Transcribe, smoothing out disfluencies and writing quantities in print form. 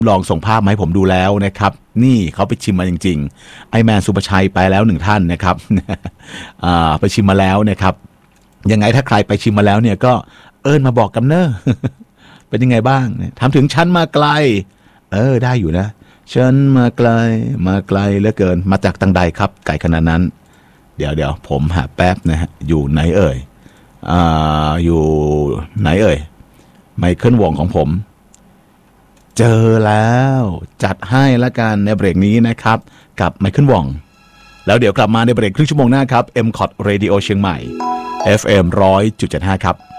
ลองส่งภาพมาให้ผมดูแล้วนะครับนี่เขาไปชิมมาจริงๆไอแมนสุภชัยไปแล้ว1ท่านนะครับ ไปชิมมาแล้วนะครับยังไงถ้าใครไปชิมมาแล้วเนี่ยก็มาบอกกันเนอะ เป็นยังไงบ้างถามถึงฉันมาไกลได้อยู่นะฉันมาไกลเหลือเกินมาจากตังใดครับไก่ขนาดนั้นเดี๋ยวผมหาแป๊บนะฮะอยู่ไหนเอ่ยอยู่ไหนเอ่ยไมเคิลวงของผมเจอแล้วจัดให้ละกันในเบรกนี้นะครับกับไมเคิลวงแล้วเดี๋ยวกลับมาในเบรกครึ่งชั่วโมงหน้าครับ MCOT Radio เชียงใหม่ FM 100.75 ครับ